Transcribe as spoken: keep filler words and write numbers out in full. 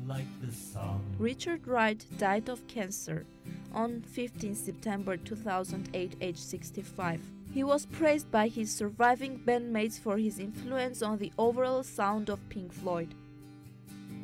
like the sun. Richard Wright died of cancer on fifteenth September two thousand eight, aged sixty-five. He was praised by his surviving bandmates for his influence on the overall sound of Pink Floyd.